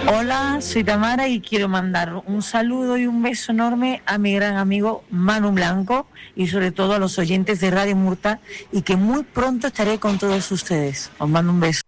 Hola, soy Tamara y quiero mandar un saludo y un beso enorme a mi gran amigo Manu Blanco y sobre todo a los oyentes de Radio Murta, y que muy pronto estaré con todos ustedes. Os mando un beso.